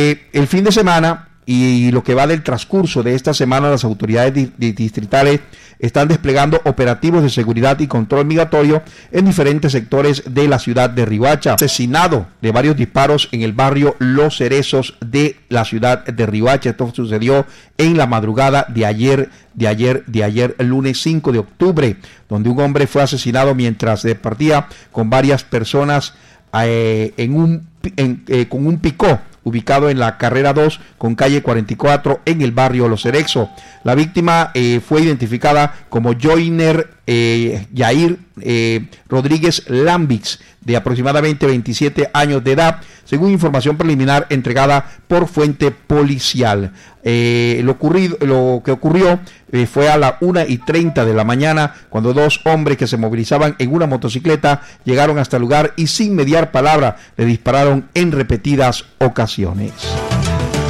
El fin de semana y lo que va del transcurso de esta semana, las autoridades distritales están desplegando operativos de seguridad y control migratorio en diferentes sectores de la ciudad de Riohacha. Asesinado de varios disparos en el barrio Los Cerezos de la ciudad de Riohacha. Esto sucedió en la madrugada de ayer, el lunes 5 de octubre, donde un hombre fue asesinado mientras partía con varias personas con un picó ubicado en la carrera 2 con calle 44 en el barrio Los Cerezos. La víctima fue identificada como Joyner Yair Rodríguez Lambix, de aproximadamente 27 años de edad, según información preliminar entregada por fuente policial. Lo que ocurrió fue a las 1:30 de la mañana, cuando dos hombres que se movilizaban en una motocicleta llegaron hasta el lugar y sin mediar palabra le dispararon en repetidas ocasiones.